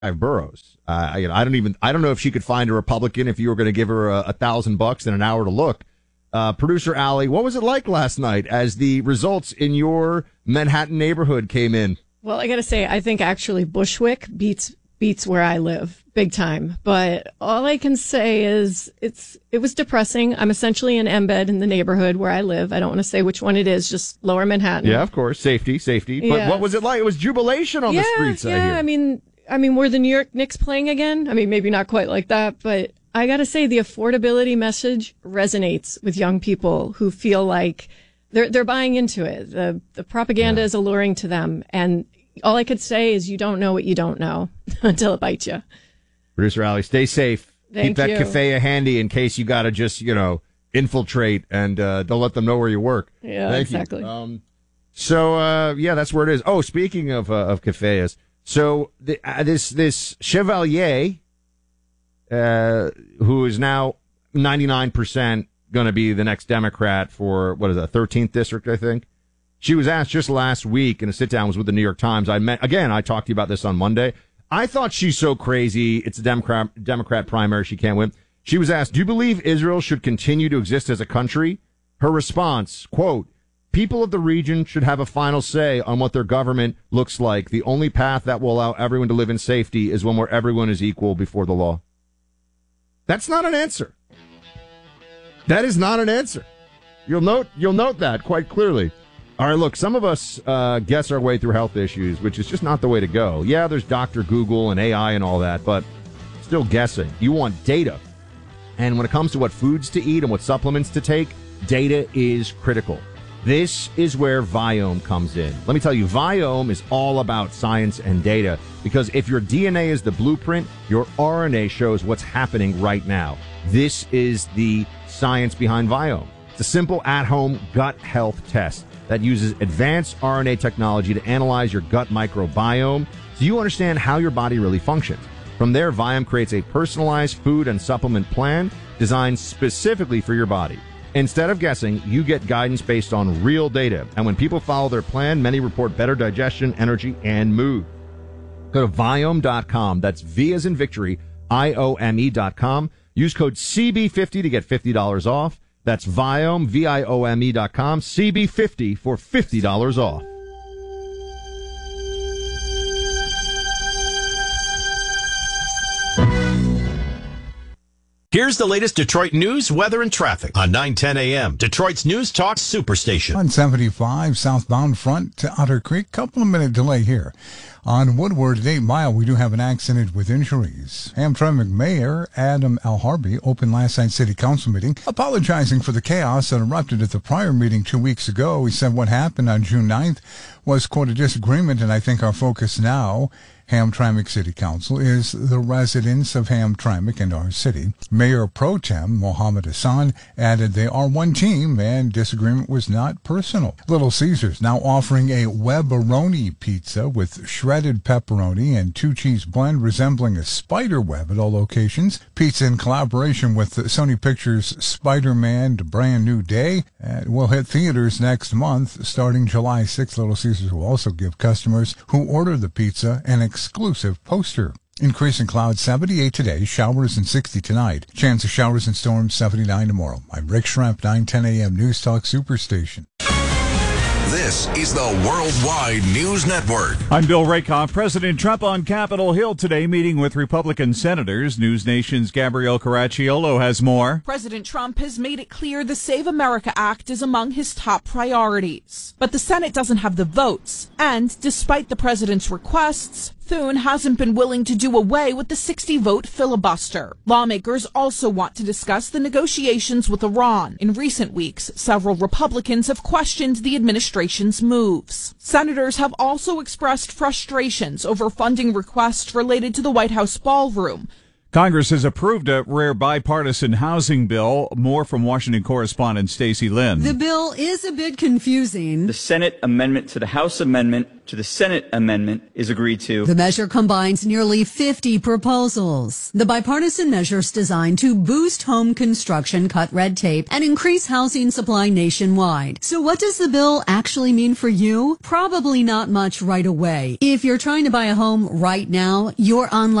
boroughs. I don't know if she could find a Republican if you were going to give her $1,000 and an hour to look. Producer Allie, what was it like last night as the results in your Manhattan neighborhood came in? Well, I got to say, I think actually Bushwick beats where I live big time. But all I can say is it was depressing. I'm essentially in embed in the neighborhood where I live. I don't want to say which one it is, just Lower Manhattan. Yeah, of course. Safety. But yes. What was it like? It was jubilation on the streets. Yeah, I mean, were the New York Knicks playing again? I mean, maybe not quite like that, but I got to say the affordability message resonates with young people who feel like they're buying into it. The propaganda is alluring to them. And all I could say is you don't know what you don't know until it bites you. Producer Allie, stay safe. Thank Keep that you. cafe handy in case you got to just, infiltrate and don't let them know where you work. Yeah, Thank exactly. You. That's where it is. Oh, speaking of cafes, so this Chevalier, who is now 99% going to be the next Democrat for, 13th district, I think. She was asked just last week in a sit-down, was with the New York Times. I talked to you about this on Monday. I thought she's so crazy. It's a Democrat primary. She can't win. She was asked, do you believe Israel should continue to exist as a country? Her response, quote, people of the region should have a final say on what their government looks like. The only path that will allow everyone to live in safety is one where everyone is equal before the law. That's not an answer. That is not an answer. You'll note that quite clearly. All right, look, some of us guess our way through health issues, which is just not the way to go. Yeah, there's Dr. Google and AI and all that, but still guessing. You want data. And when it comes to what foods to eat and what supplements to take, data is critical. This is where Viome comes in. Let me tell you, Viome is all about science and data, because if your DNA is the blueprint, your RNA shows what's happening right now. This is the science behind Viome. It's a simple at-home gut health test that uses advanced RNA technology to analyze your gut microbiome so you understand how your body really functions. From there, Viome creates a personalized food and supplement plan designed specifically for your body. Instead of guessing, you get guidance based on real data. And when people follow their plan, many report better digestion, energy, and mood. Go to Viome.com. That's V as in victory, IOME.com. Use code CB50 to get $50 off. That's Viome, VIOME.com, CB50 for $50 off. Here's the latest Detroit news, weather, and traffic on 9:10 a.m. Detroit's News Talk Superstation. On 75, southbound front to Otter Creek, couple of minute delay here. On Woodward at 8 Mile, we do have an accident with injuries. Hamtramck Mayor Adam Al-Harbi opened last night's city council meeting, apologizing for the chaos that erupted at the prior meeting 2 weeks ago. He said what happened on June 9th was, quote, a disagreement, and I think our focus now, Hamtramck City Council, is the residents of Hamtramck and our city. Mayor Pro Tem Mohammed Hassan added they are one team and disagreement was not personal. Little Caesars now offering a webberoni pizza with shredded pepperoni and 2-cheese blend resembling a spider web at all locations. Pizza in collaboration with Sony Pictures' Spider-Man Brand New Day will hit theaters next month. Starting July 6th, Little Caesars will also give customers who order the pizza an exclusive poster. Increasing clouds 78 today, showers and 60 tonight. Chance of showers and storms 79 tomorrow. I'm Rick Schramp, 9:10 a.m. News Talk Superstation. This is the Worldwide News Network. I'm Bill Rakoff. President Trump on Capitol Hill today meeting with Republican senators. News Nation's Gabrielle Caracciolo has more. President Trump has made it clear the Save America Act is among his top priorities. But the Senate doesn't have the votes. And despite the president's requests, Thune hasn't been willing to do away with the 60-vote filibuster. Lawmakers also want to discuss the negotiations with Iran. In recent weeks, several Republicans have questioned the administration's moves. Senators have also expressed frustrations over funding requests related to the White House ballroom. Congress has approved a rare bipartisan housing bill. More from Washington correspondent Stacey Lynn. The bill is a bit confusing. The Senate amendment to the House amendment to the Senate amendment is agreed to. The measure combines nearly 50 proposals. The bipartisan measures designed to boost home construction, cut red tape, and increase housing supply nationwide. So what does the bill actually mean for you? Probably not much right away. If you're trying to buy a home right now, your online